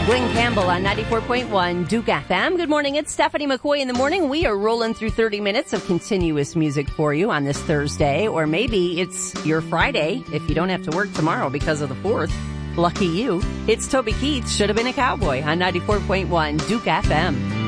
Glenn Campbell on 94.1 Duke FM. Good morning. It's Stephanie McCoy in the morning. We are rolling through 30 minutes of continuous music for you on this Thursday, or maybe it's your Friday if you don't have to work tomorrow because of the 4th. Lucky you. It's Toby Keith, Should Have Been a Cowboy on 94.1 Duke FM.